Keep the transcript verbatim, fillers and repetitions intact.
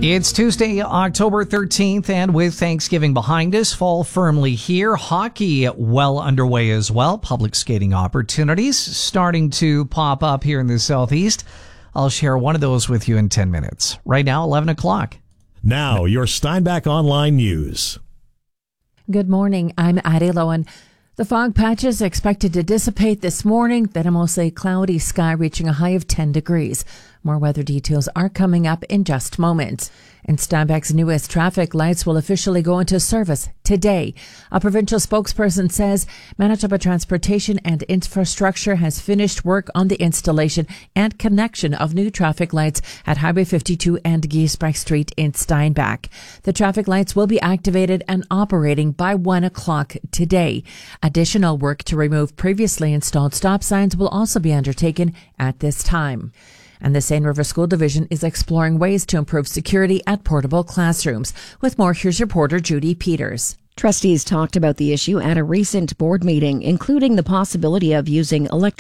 It's Tuesday, October thirteenth, and with Thanksgiving behind us, fall firmly here. Hockey well underway as well. Public skating opportunities starting to pop up here in the Southeast. I'll share one of those with you in ten minutes. Right now, eleven o'clock. Now, your Steinbach Online News. Good morning. I'm Addie Lowen. The fog patches expected to dissipate this morning, then a mostly cloudy sky reaching a high of ten degrees. More weather details are coming up in just moments. And Steinbach's newest traffic lights will officially go into service today. A provincial spokesperson says Manitoba Transportation and Infrastructure has finished work on the installation and connection of new traffic lights at Highway fifty-two and Giesbrecht Street in Steinbach. The traffic lights will be activated and operating by one o'clock today. Additional work to remove previously installed stop signs will also be undertaken at this time. And the Seine River School Division is exploring ways to improve security at portable classrooms. With more, here's reporter Judy Peters. Trustees talked about the issue at a recent board meeting, including the possibility of using electronic